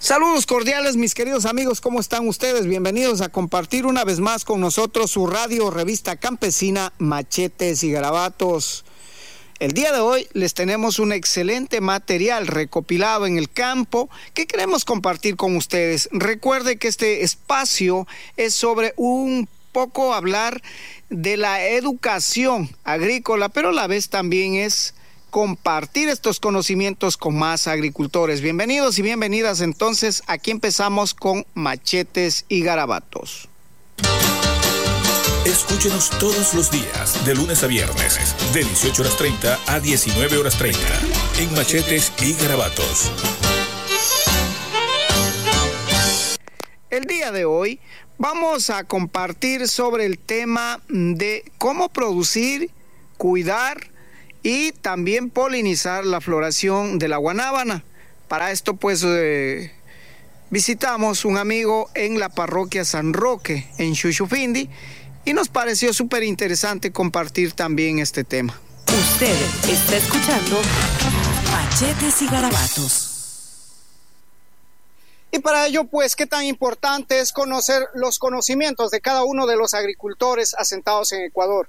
Saludos cordiales, mis queridos amigos, ¿cómo están ustedes? Bienvenidos a compartir una vez más con nosotros su radio revista campesina Machetes y Garabatos. El día de hoy les tenemos un excelente material recopilado en el campo que queremos compartir con ustedes. Recuerde que este espacio es sobre un poco hablar de la educación agrícola, pero a la vez también es compartir estos conocimientos con más agricultores. Bienvenidos y bienvenidas. Entonces, aquí empezamos con Machetes y Garabatos. Escúchenos todos los días, de lunes a viernes, de 18:30 a 19:30, en Machetes y Garabatos. El día de hoy vamos a compartir sobre el tema de cómo producir, cuidar y también polinizar la floración de la guanábana. Para esto pues visitamos un amigo en la parroquia San Roque en Xuxufindi y nos pareció súper interesante compartir también este tema. Usted está escuchando Machetes y Garabatos. Y para ello, pues, qué tan importante es conocer los conocimientos de cada uno de los agricultores asentados en Ecuador.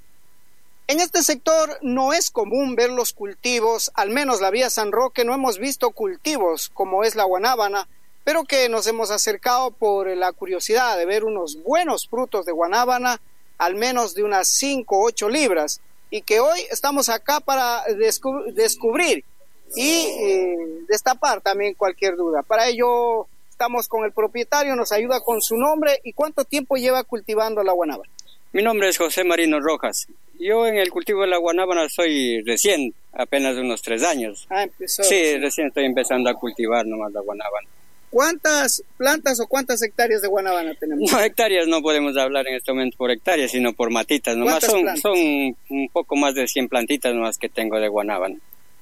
En este sector no es común ver los cultivos, al menos la vía San Roque no hemos visto cultivos como es la guanábana, pero que nos hemos acercado por la curiosidad de ver unos buenos frutos de guanábana, al menos de unas 5 o 8 libras, y que hoy estamos acá para descubrir y destapar también cualquier duda. Para ello estamos con el propietario, nos ayuda con su nombre y cuánto tiempo lleva cultivando la guanábana. Mi nombre es José Marino Rojas. Yo en el cultivo de la guanábana soy recién, apenas de unos 3 años. Empezó. Sí, recién estoy empezando a cultivar nomás la guanábana. ¿Cuántas plantas o cuántas hectáreas de guanábana tenemos? No, hectáreas no podemos hablar en este momento por hectáreas, sino por matitas. Nomás son un poco más de 100 plantitas nomás que tengo de guanábana.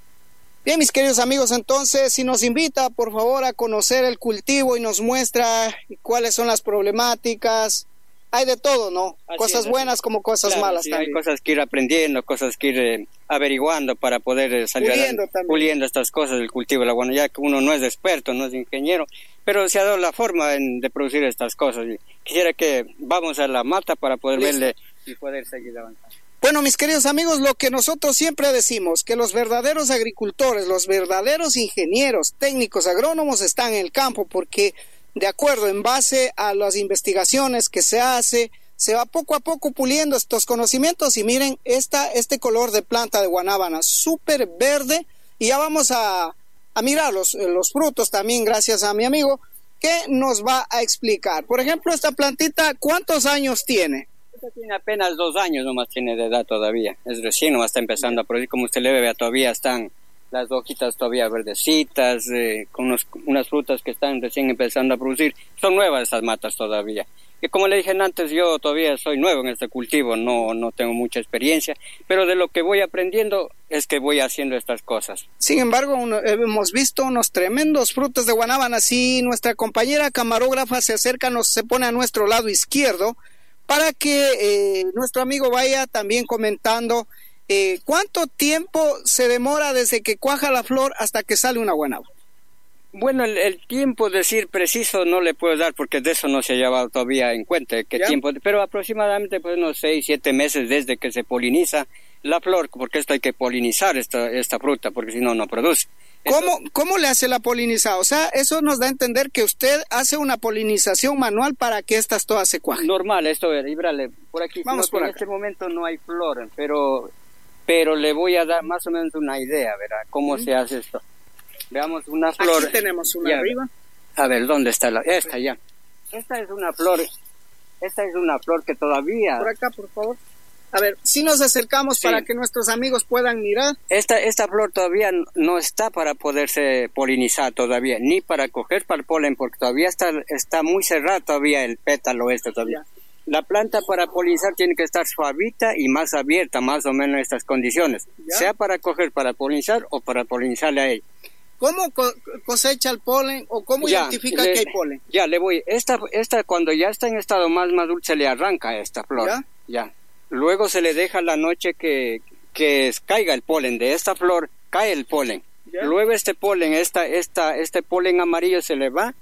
Bien, mis queridos amigos, entonces, si nos invita, por favor, a conocer el cultivo y nos muestra cuáles son las problemáticas. Hay de todo, ¿no? Así cosas es, buenas como cosas malas sí, también. Hay cosas que ir aprendiendo, cosas que ir averiguando para poder salir puliendo estas cosas del cultivo de la guanábana, ya que uno no es experto, no es ingeniero, pero se ha dado la forma de producir estas cosas. Y quisiera que vamos a la mata para poder verle y poder seguir avanzando. Bueno, mis queridos amigos, lo que nosotros siempre decimos, que los verdaderos agricultores, los verdaderos ingenieros, técnicos, agrónomos están en el campo, porque de acuerdo, en base a las investigaciones que se hace, se va poco a poco puliendo estos conocimientos y miren este color de planta de guanábana, súper verde, y ya vamos a mirar los frutos también gracias a mi amigo que nos va a explicar. Por ejemplo, esta plantita, ¿cuántos años tiene? Esta tiene apenas 2 años, nomás tiene de edad todavía, es recién, nomás está empezando a producir, como usted le ve, todavía están las hojitas todavía verdecitas, con unas frutas que están recién empezando a producir. Son nuevas esas matas todavía. Y como le dije antes, yo todavía soy nuevo en este cultivo, no tengo mucha experiencia, pero de lo que voy aprendiendo es que voy haciendo estas cosas. Sin embargo, hemos visto unos tremendos frutos de guanábana. Si nuestra compañera camarógrafa se acerca, se pone a nuestro lado izquierdo, para que nuestro amigo vaya también comentando ¿cuánto tiempo se demora desde que cuaja la flor hasta que sale una guanábana? Bueno, el tiempo decir preciso no le puedo dar porque de eso no se ha llevado todavía en cuenta qué tiempo, pero aproximadamente pues unos 6-7 meses desde que se poliniza la flor, porque esto hay que polinizar esta fruta, porque si no, no produce. ¿Cómo le hace la polinización? O sea, eso nos da a entender que usted hace una polinización manual para que estas todas se cuajen. Normal, esto es, Ibrale, por aquí. Vamos por en acá. Este momento no hay flor, pero le voy a dar más o menos una idea, ¿verdad? ¿Cómo se hace esto? Veamos una flor. Aquí tenemos una arriba. A ver, ¿dónde está esta ya? Esta es una flor que todavía... Por acá, por favor. A ver, si nos acercamos para que nuestros amigos puedan mirar. Esta flor todavía no está para poderse polinizar todavía, ni para coger para el polen, porque todavía está muy cerrado todavía el pétalo todavía. La planta para polinizar tiene que estar suavita y más abierta, más o menos en estas condiciones. Sea para coger para polinizar o para polinizarle a ella. ¿Cómo cosecha el polen o cómo identifica que hay polen? Ya, le voy. Esta cuando ya está en estado más maduro se le arranca esta flor. Ya. Luego se le deja la noche que caiga el polen de esta flor, cae el polen. Luego este polen, este polen amarillo se le va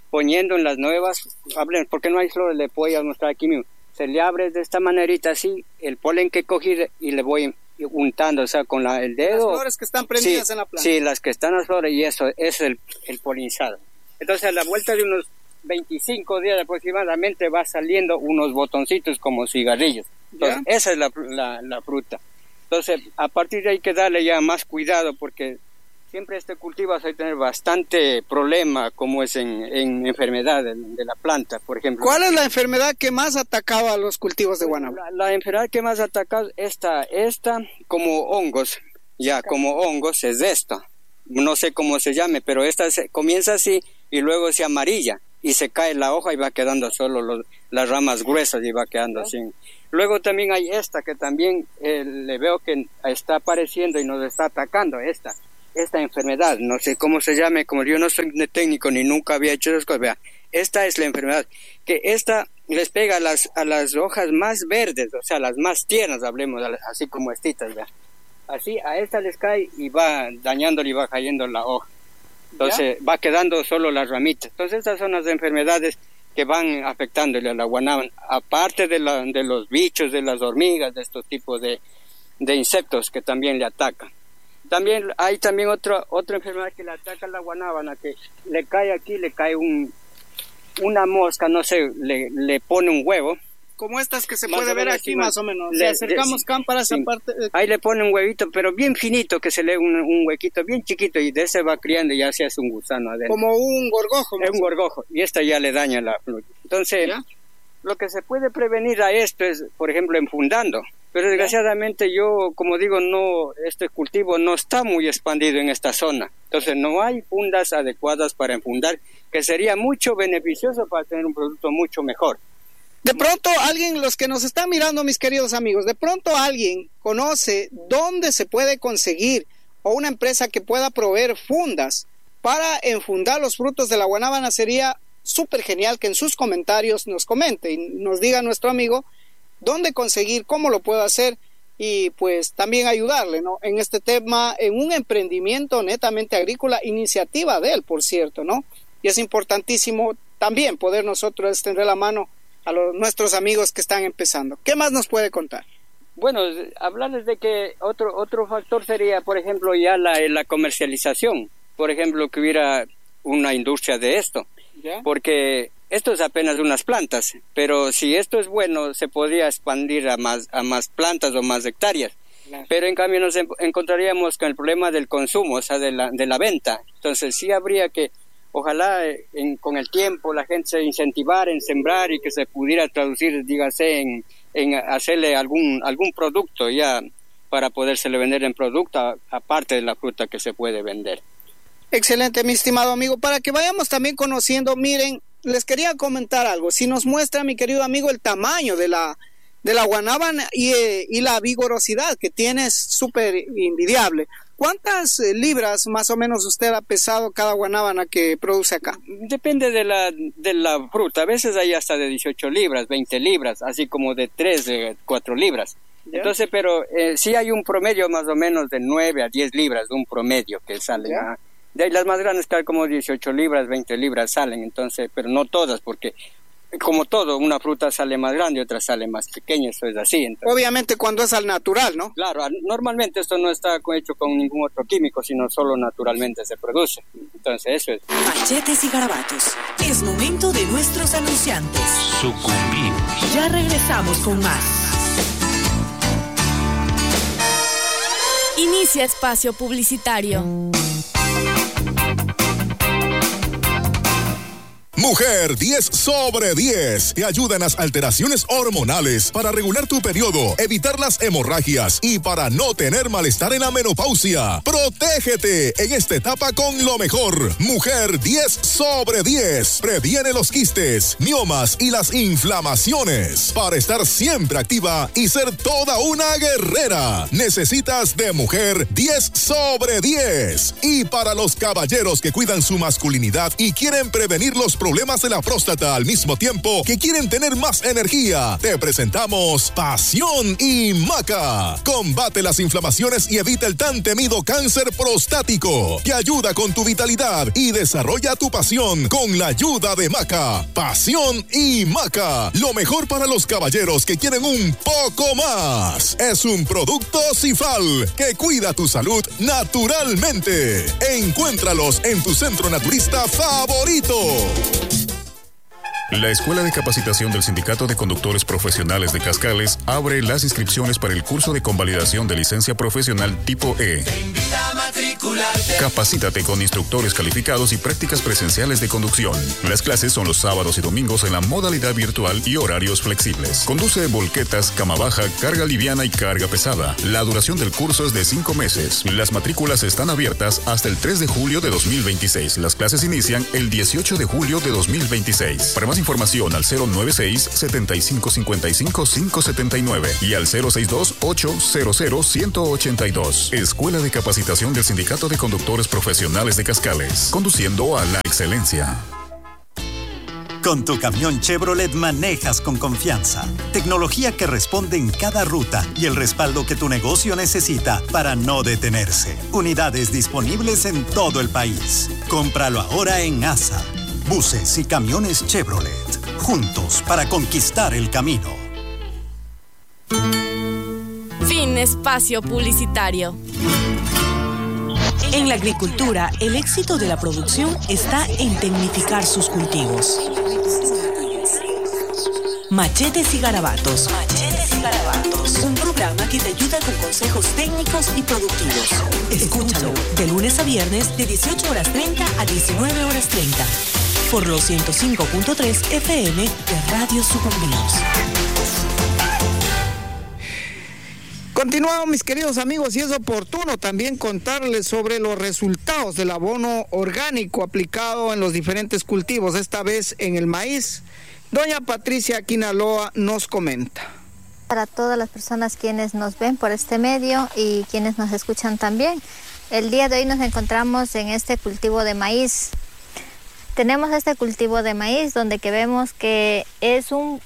poniendo en las nuevas, porque no hay flores, le voy a mostrar aquí mismo. Se le abre de esta manerita así, el polen que cogí y le voy untando, o sea, con el dedo. Las flores que están prendidas en la planta. Sí, las que están las flores, y eso es el polinizado. Entonces, a la vuelta de unos 25 días aproximadamente va saliendo unos botoncitos como cigarrillos. Entonces, esa es la fruta. Entonces, a partir de ahí hay que darle ya más cuidado, porque siempre este cultivo va a tener bastante problema, como es en enfermedad de la planta, por ejemplo. ¿Cuál es la enfermedad que más ha atacado a los cultivos de guanábana? La enfermedad que más ha atacado, esta como hongos, como hongos es esta. No sé cómo se llame, pero esta comienza así y luego se amarilla y se cae la hoja y va quedando solo las ramas gruesas y va quedando así. Luego también hay esta que también le veo que está apareciendo y nos está atacando esta enfermedad, no sé cómo se llame, como yo no soy técnico ni nunca había hecho esas cosas. Vea, esta es la enfermedad, que esta les pega a las hojas más verdes, o sea, las más tiernas, hablemos, así como estitas, vea. Así a esta les cae y va dañándole y va cayendo la hoja. Entonces va quedando solo las ramitas. Entonces estas son las enfermedades que van afectándole a la guanábana, aparte de los bichos, de las hormigas, de estos tipos de insectos que también le atacan. También hay otra enfermedad que le ataca a la guanábana, que le cae aquí, le cae una mosca, no sé, le pone un huevo. Como estas que se puede ver aquí más o menos. Le acercamos cámaras aparte. Ahí le pone un huevito, pero bien finito, que se le un huequito bien chiquito, y de ese va criando y ya se hace un gusano adentro. Como un gorgojo. Es un gorgojo, y esta ya le daña la flor. Entonces, lo que se puede prevenir a esto es, por ejemplo, enfundando. Pero desgraciadamente yo, como digo, este cultivo no está muy expandido en esta zona. Entonces no hay fundas adecuadas para enfundar, que sería mucho beneficioso para tener un producto mucho mejor. De pronto alguien, los que nos están mirando, mis queridos amigos, de pronto alguien conoce dónde se puede conseguir, o una empresa que pueda proveer fundas para enfundar los frutos de la guanábana. Sería súper genial que en sus comentarios nos comente y nos diga nuestro amigo dónde conseguir, cómo lo puedo hacer, y pues también ayudarle, ¿no?, en este tema, en un emprendimiento netamente agrícola, iniciativa de él, por cierto, ¿no? Y es importantísimo también poder nosotros extender la mano a nuestros amigos que están empezando. ¿Qué más nos puede contar? Bueno, hablarles de que otro factor sería, por ejemplo, ya la comercialización. Por ejemplo, que hubiera una industria de esto. Porque esto es apenas unas plantas, pero si esto es bueno, se podría expandir a más plantas o más hectáreas. Pero en cambio nos encontraríamos con el problema del consumo, o sea, de la venta. Entonces sí habría que, ojalá con el tiempo la gente se incentivara en sembrar y que se pudiera traducir, dígase, en hacerle algún producto ya para podérsele vender en producto, aparte de la fruta que se puede vender. Excelente, mi estimado amigo. Para que vayamos también conociendo, miren, les quería comentar algo. Si nos muestra, mi querido amigo, el tamaño de la guanábana y la vigorosidad que tiene, es súper envidiable. ¿Cuántas libras más o menos usted ha pesado cada guanábana que produce acá? Depende de la fruta. A veces hay hasta de 18 libras, 20 libras, así como de 3, 4 libras. ¿Ya? Entonces, pero sí hay un promedio más o menos de 9 a 10 libras, de un promedio que sale. De ahí las más grandes caen como 18 libras, 20 libras salen, entonces, pero no todas, porque como todo, una fruta sale más grande y otra sale más pequeña, eso es así. Entonces, obviamente cuando es al natural, ¿no? Claro, normalmente esto no está hecho con ningún otro químico, sino solo naturalmente se produce. Entonces eso es. Machetes y Garabatos. Es momento de nuestros anunciantes. Sucumbimos. Ya regresamos con más. Inicia espacio publicitario. Mujer 10 sobre 10 te ayuda en las alteraciones hormonales para regular tu periodo, evitar las hemorragias y para no tener malestar en la menopausia. Protégete en esta etapa con lo mejor. Mujer 10 sobre 10 previene los quistes, miomas y las inflamaciones. Para estar siempre activa y ser toda una guerrera, necesitas de Mujer 10 sobre 10. Y para los caballeros que cuidan su masculinidad y quieren prevenir los problemas problemas de la próstata al mismo tiempo que quieren tener más energía, te presentamos Pasión y Maca. Combate las inflamaciones y evita el tan temido cáncer prostático, que ayuda con tu vitalidad y desarrolla tu pasión con la ayuda de Maca. Pasión y Maca, lo mejor para los caballeros que quieren un poco más. Es un producto Cifal que cuida tu salud naturalmente. Encuéntralos en tu centro naturista favorito. La Escuela de Capacitación del Sindicato de Conductores Profesionales de Cascales abre las inscripciones para el curso de convalidación de licencia profesional tipo E. Capacítate con instructores calificados y prácticas presenciales de conducción. Las clases son los sábados y domingos en la modalidad virtual y horarios flexibles. Conduce volquetas, cama baja, carga liviana y carga pesada. La duración del curso es de 5 meses. Las matrículas están abiertas hasta el 3 de julio de 2026. Las clases inician el 18 de julio de 2026. Para más información al 096-7555-579 y al 062-800-182. Escuela de Capacitación del Sindicato de Conductores Profesionales de Cascales. Conduciendo a la excelencia. Con tu camión Chevrolet manejas con confianza. Tecnología que responde en cada ruta y el respaldo que tu negocio necesita para no detenerse. Unidades disponibles en todo el país. Cómpralo ahora en ASA. Buses y camiones Chevrolet. Juntos para conquistar el camino. Fin espacio publicitario. En la agricultura, el éxito de la producción está en tecnificar sus cultivos. Machetes y Garabatos. Machetes y Garabatos. Un programa que te ayuda con consejos técnicos y productivos. Escúchalo de lunes a viernes de 18:30 a 19:30. Por los 105.3 FM de Radio Sucumbíos. Continuamos, mis queridos amigos, y es oportuno también contarles sobre los resultados del abono orgánico aplicado en los diferentes cultivos, esta vez en el maíz. Doña Patricia Quinaloa nos comenta. Para todas las personas quienes nos ven por este medio y quienes nos escuchan también, el día de hoy nos encontramos en este cultivo de maíz. Tenemos este cultivo de maíz donde que vemos que es un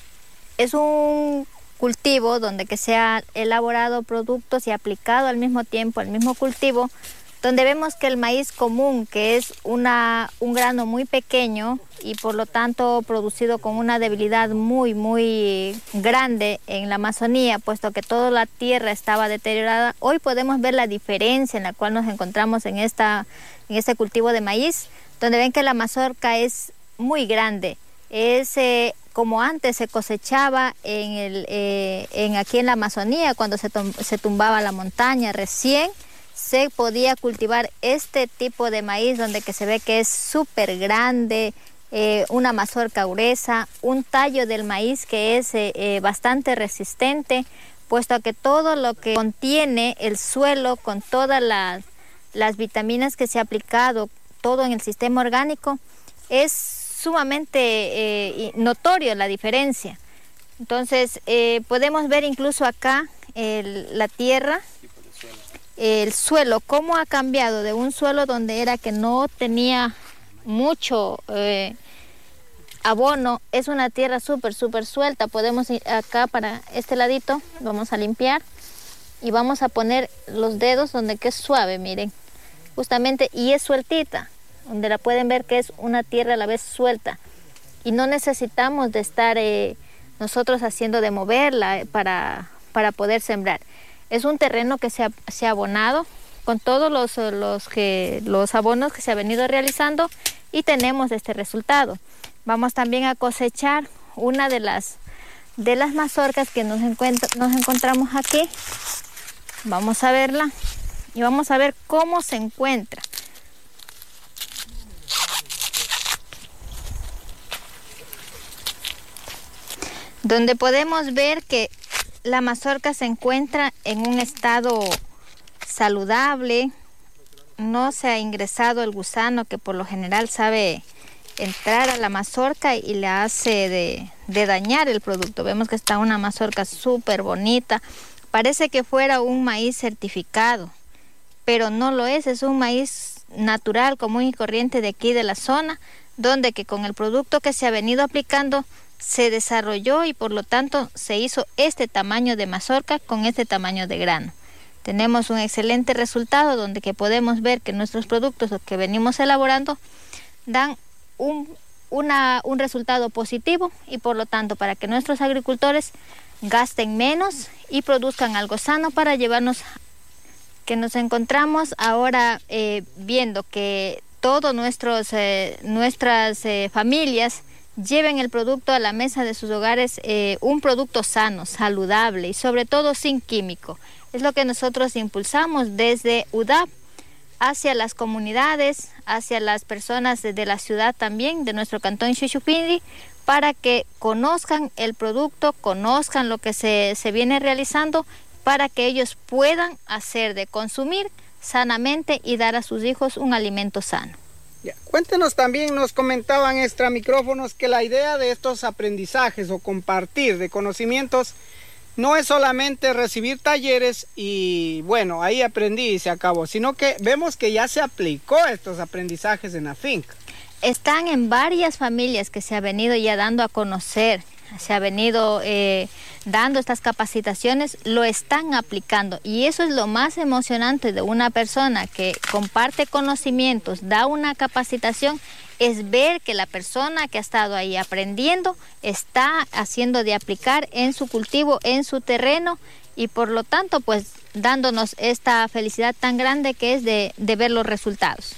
cultivo donde que se ha elaborado productos y aplicado al mismo tiempo al mismo cultivo, donde vemos que el maíz común, que es un grano muy pequeño y por lo tanto producido con una debilidad muy muy grande en la Amazonía, puesto que toda la tierra estaba deteriorada, hoy podemos ver la diferencia en la cual nos encontramos en este cultivo de maíz, donde ven que la mazorca es muy grande. Es como antes se cosechaba aquí en la Amazonía, cuando se tumbaba la montaña, recién se podía cultivar este tipo de maíz, donde que se ve que es súper grande, una mazorca gruesa, un tallo del maíz que es bastante resistente, puesto que todo lo que contiene el suelo, con todas las vitaminas que se ha aplicado, todo en el sistema orgánico, es sumamente notorio la diferencia. Entonces podemos ver incluso acá la tierra, el suelo, cómo ha cambiado de un suelo donde era que no tenía mucho abono, es una tierra súper suelta. Podemos ir acá para este ladito, vamos a limpiar y vamos a poner los dedos donde que es suave, miren, justamente, y es sueltita, donde la pueden ver que es una tierra a la vez suelta y no necesitamos de estar nosotros haciendo de moverla para poder sembrar. Es un terreno que se ha abonado con todos los abonos que se ha venido realizando y tenemos este resultado. Vamos también a cosechar una de las mazorcas que nos encontramos aquí. Vamos a verla y vamos a ver cómo se encuentra. Donde podemos ver que la mazorca se encuentra en un estado saludable, no se ha ingresado el gusano que por lo general sabe entrar a la mazorca y le hace de dañar el producto. Vemos que está una mazorca súper bonita, parece que fuera un maíz certificado, pero no lo es un maíz natural, común y corriente de aquí de la zona, donde que con el producto que se ha venido aplicando se desarrolló y por lo tanto se hizo este tamaño de mazorca con este tamaño de grano. Tenemos un excelente resultado donde que podemos ver que nuestros productos, los que venimos elaborando, dan un resultado positivo y por lo tanto para que nuestros agricultores gasten menos y produzcan algo sano para llevarnos, que nos encontramos ahora viendo que todas nuestras familias lleven el producto a la mesa de sus hogares, un producto sano, saludable y sobre todo sin químico. Es lo que nosotros impulsamos desde UDAP hacia las comunidades, hacia las personas de la ciudad también, de nuestro cantón Chuchupindi, para que conozcan el producto, conozcan lo que se viene realizando, para que ellos puedan hacer de consumir sanamente y dar a sus hijos un alimento sano. Ya. Cuéntenos también, nos comentaban extra micrófonos que la idea de estos aprendizajes o compartir de conocimientos no es solamente recibir talleres y bueno, ahí aprendí y se acabó, sino que vemos que ya se aplicó estos aprendizajes en la finca. Están en varias familias que se ha venido ya dando a conocer, se ha venido dando estas capacitaciones, lo están aplicando y eso es lo más emocionante de una persona que comparte conocimientos, da una capacitación, es ver que la persona que ha estado ahí aprendiendo está haciendo de aplicar en su cultivo, en su terreno y por lo tanto pues dándonos esta felicidad tan grande que es de ver los resultados.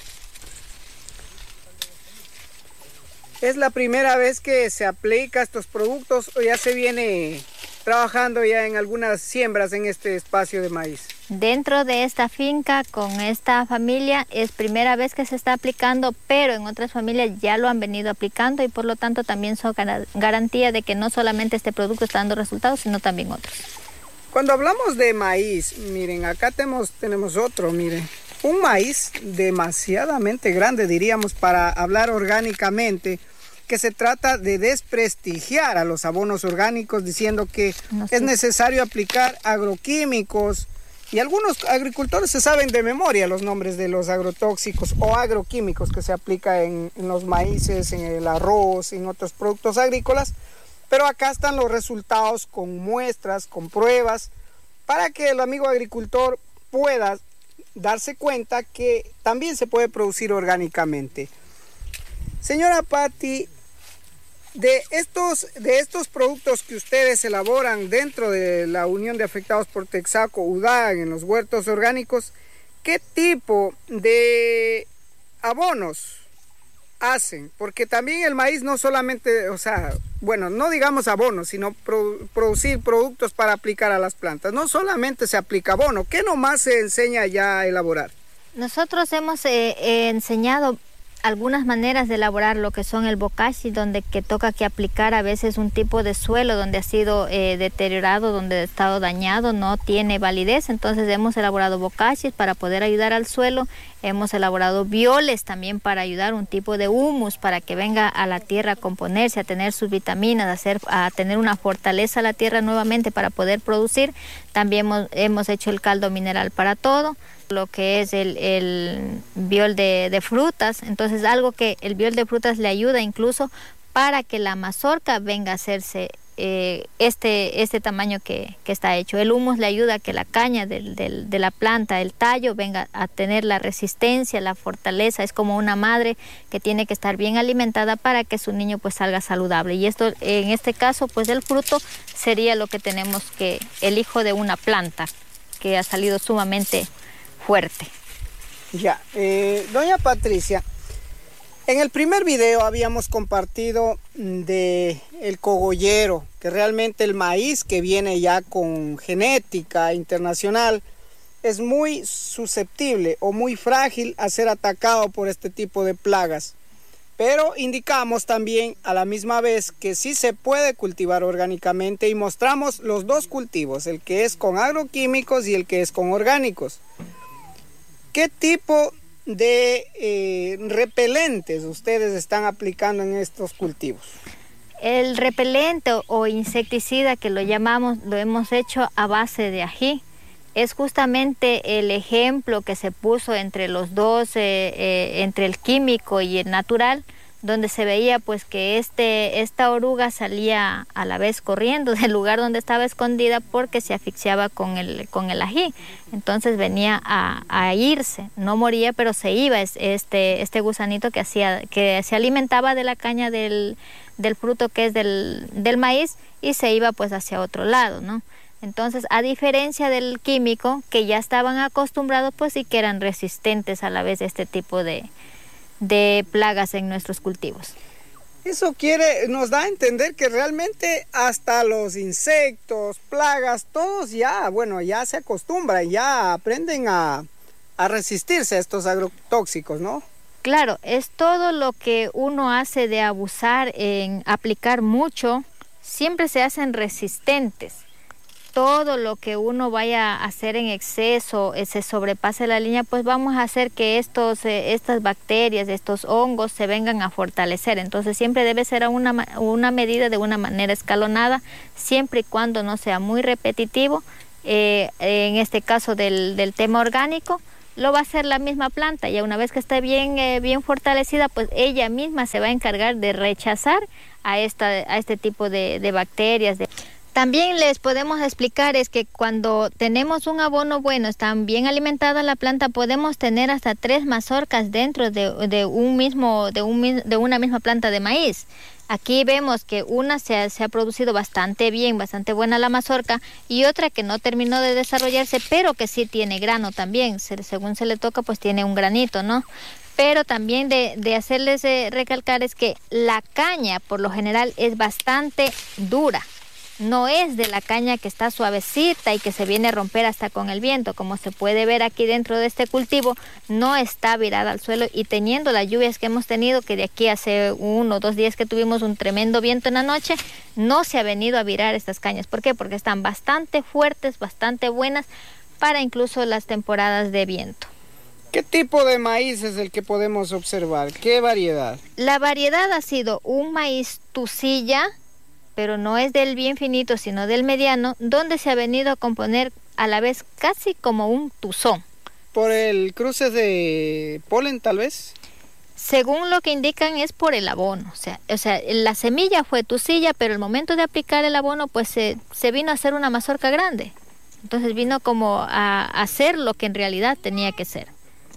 ¿Es la primera vez que se aplica estos productos o ya se viene trabajando ya en algunas siembras en este espacio de maíz? Dentro de esta finca, con esta familia, es primera vez que se está aplicando, pero en otras familias ya lo han venido aplicando y por lo tanto también son garantía de que no solamente este producto está dando resultados, sino también otros. Cuando hablamos de maíz, miren, acá tenemos otro, miren. Un maíz demasiadamente grande, diríamos, para hablar orgánicamente, que se trata de desprestigiar a los abonos orgánicos diciendo que es necesario aplicar agroquímicos y algunos agricultores se saben de memoria los nombres de los agrotóxicos o agroquímicos que se aplica en los maíces, en el arroz, en otros productos agrícolas, pero acá están los resultados con muestras, con pruebas, para que el amigo agricultor pueda darse cuenta que también se puede producir orgánicamente. Señora Patti, de estos productos que ustedes elaboran dentro de la Unión de Afectados por Texaco, UDAG, en los huertos orgánicos, ¿qué tipo de abonos hacen? Porque también el maíz no solamente, o sea, bueno, no digamos abonos, sino producir productos para aplicar a las plantas. No solamente se aplica abono, ¿qué nomás se enseña ya a elaborar? Nosotros hemos enseñado algunas maneras de elaborar lo que son el bokashi, donde que toca que aplicar a veces un tipo de suelo donde ha sido deteriorado, donde ha estado dañado, no tiene validez. Entonces hemos elaborado bokashis para poder ayudar al suelo. Hemos elaborado bioles también para ayudar, un tipo de humus para que venga a la tierra a componerse, a tener sus vitaminas, a tener una fortaleza a la tierra nuevamente para poder producir. También hemos hecho el caldo mineral para todo, lo que es el biol de frutas. Entonces algo que el biol de frutas le ayuda incluso para que la mazorca venga a hacerse este tamaño que está hecho. El humus le ayuda a que la caña de la planta, el tallo, venga a tener la resistencia, la fortaleza. Es como una madre que tiene que estar bien alimentada para que su niño pues salga saludable. Y esto, en este caso, pues el fruto sería lo que tenemos, que el hijo de una planta que ha salido sumamente fuerte. Ya, doña Patricia, en el primer video habíamos compartido de el cogollero, que realmente el maíz que viene ya con genética internacional es muy susceptible o muy frágil a ser atacado por este tipo de plagas. Pero indicamos también a la misma vez que sí se puede cultivar orgánicamente y mostramos los dos cultivos, el que es con agroquímicos y el que es con orgánicos. ¿Qué tipo de repelentes ustedes están aplicando en estos cultivos? El repelente o insecticida, que lo llamamos, lo hemos hecho a base de ají. es justamente el ejemplo que se puso entre los dos, entre el químico y el natural, donde se veía pues que esta oruga salía a la vez corriendo del lugar donde estaba escondida porque se asfixiaba con el ají. Entonces venía a irse, no moría, pero se iba este gusanito que se alimentaba de la caña del fruto que es del maíz, y se iba pues hacia otro lado, ¿no? Entonces, a diferencia del químico, que ya estaban acostumbrados pues y que eran resistentes a la vez a este tipo de plagas en nuestros cultivos. Eso nos da a entender que realmente hasta los insectos, plagas, todos ya se acostumbran, ya aprenden a resistirse a estos agrotóxicos, ¿no? Claro, es todo lo que uno hace de abusar en aplicar mucho, siempre se hacen resistentes. Todo lo que uno vaya a hacer en exceso, se sobrepase la línea, pues vamos a hacer que estas bacterias, estos hongos se vengan a fortalecer. Entonces siempre debe ser una medida de una manera escalonada, siempre y cuando no sea muy repetitivo. En este caso del tema orgánico, lo va a hacer la misma planta, y una vez que esté bien fortalecida, pues ella misma se va a encargar de rechazar a este tipo de bacterias. También les podemos explicar es que cuando tenemos un abono bueno, está bien alimentada la planta, podemos tener hasta 3 mazorcas dentro de una misma planta de maíz. Aquí vemos que una se ha producido bastante bien, bastante buena la mazorca, y otra que no terminó de desarrollarse, pero que sí tiene grano también. Según se le toca, pues tiene un granito, ¿no? Pero también de hacerles recalcar es que la caña, por lo general, es bastante dura. No es de la caña que está suavecita y que se viene a romper hasta con el viento. Como se puede ver aquí dentro de este cultivo, no está virada al suelo, y teniendo las lluvias que hemos tenido, que de aquí hace 1 o 2 días que tuvimos un tremendo viento en la noche, no se ha venido a virar estas cañas. ¿Por qué? Porque están bastante fuertes, bastante buenas para incluso las temporadas de viento. ¿Qué tipo de maíz es el que podemos observar? ¿Qué variedad? La variedad ha sido un maíz tusilla, pero no es del bien finito, sino del mediano, donde se ha venido a componer a la vez casi como un tuzón. ¿Por el cruce de polen, tal vez? Según lo que indican, es por el abono. O sea, la semilla fue tusilla, pero el momento de aplicar el abono, pues se vino a hacer una mazorca grande. Entonces vino como a hacer lo que en realidad tenía que ser.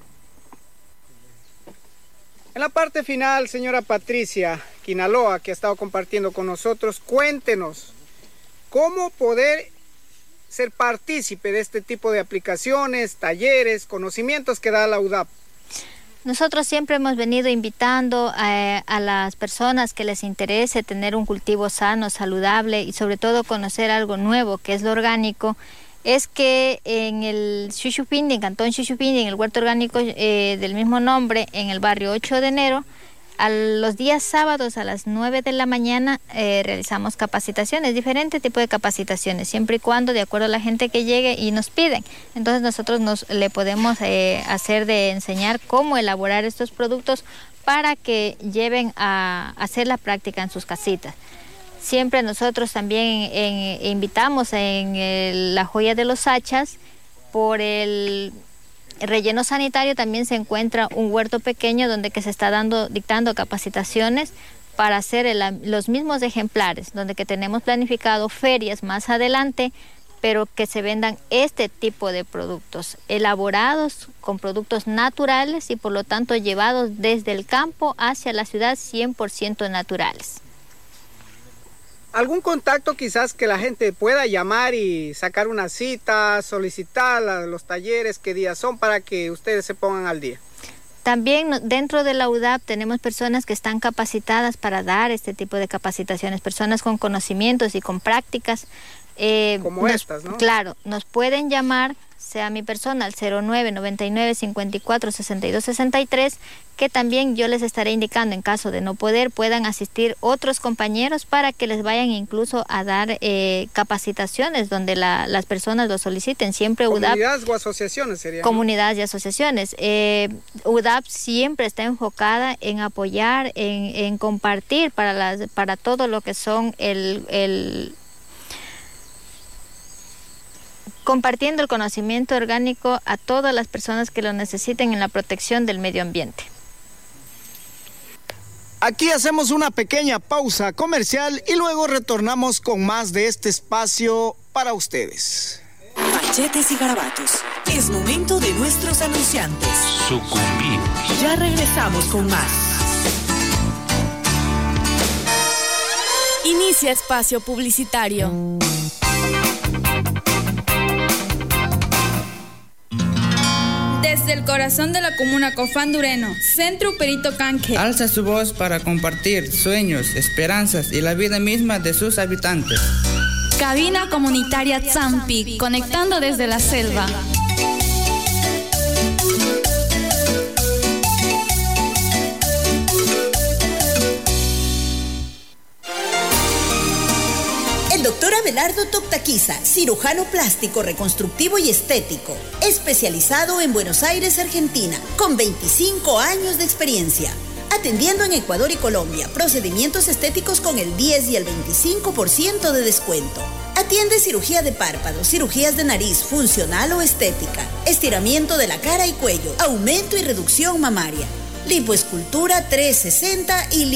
En la parte final, señora Patricia Quinaloa, que ha estado compartiendo con nosotros, cuéntenos cómo poder ser partícipe de este tipo de aplicaciones, talleres, conocimientos que da la UDAP. Nosotros siempre hemos venido invitando a las personas que les interese tener un cultivo sano, saludable, y sobre todo conocer algo nuevo, que es lo orgánico. Es que en el Xuxupindi, en Cantón Xuxupindi, en el huerto orgánico del mismo nombre, en el barrio 8 de enero, a los días sábados a las 9 de la mañana realizamos capacitaciones, diferentes tipos de capacitaciones, siempre y cuando de acuerdo a la gente que llegue y nos piden. Entonces nosotros le podemos hacer de enseñar cómo elaborar estos productos para que lleven a hacer la práctica en sus casitas. Siempre nosotros también invitamos en la Joya de los Hachas, por el relleno sanitario también se encuentra un huerto pequeño donde que se está dictando capacitaciones para hacer los mismos ejemplares, donde que tenemos planificado ferias más adelante, pero que se vendan este tipo de productos elaborados con productos naturales y por lo tanto llevados desde el campo hacia la ciudad 100% naturales. ¿Algún contacto quizás que la gente pueda llamar y sacar una cita, solicitar los talleres, qué días son, para que ustedes se pongan al día? También dentro de la UDAP tenemos personas que están capacitadas para dar este tipo de capacitaciones, personas con conocimientos y con prácticas. Como estas, ¿no? Claro, nos pueden llamar, sea mi persona, al 0999-54-6263, que también yo les estaré indicando, en caso de no poder, puedan asistir otros compañeros para que les vayan incluso a dar capacitaciones donde las personas lo soliciten. Siempre UDAP... ¿Comunidades o asociaciones serían? Comunidades y asociaciones. UDAP siempre está enfocada en apoyar, en compartir para todo lo que son compartiendo el conocimiento orgánico a todas las personas que lo necesiten en la protección del medio ambiente. Aquí hacemos una pequeña pausa comercial y luego retornamos con más de este espacio para ustedes. Machetes y Garabatos. Es momento de nuestros anunciantes. Sucumbimos. Ya regresamos con más. Inicia espacio publicitario. Desde el corazón de la comuna Cofán Dureno, Centro Perito Canque alza su voz para compartir sueños, esperanzas y la vida misma de sus habitantes. Cabina comunitaria Zampi, conectando desde la selva. El doctor Abelardo Toctaquiza, cirujano plástico, reconstructivo y estético, especializado en Buenos Aires, Argentina, con 25 años de experiencia, atendiendo en Ecuador y Colombia, procedimientos estéticos con el 10 y el 25% de descuento. Atiende cirugía de párpado, cirugías de nariz, funcional o estética, estiramiento de la cara y cuello, aumento y reducción mamaria, lipoescultura 360 y